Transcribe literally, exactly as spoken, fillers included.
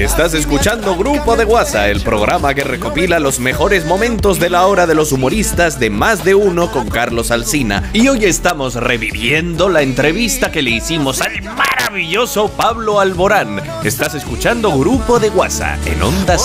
Estás escuchando Grupo de WhatsApp, el programa que recopila los mejores momentos de la hora de los humoristas de Más de Uno con Carlos Alsina. Y hoy estamos reviviendo la entrevista que le hicimos al maravilloso Pablo Alborán. Estás escuchando Grupo de WhatsApp en Onda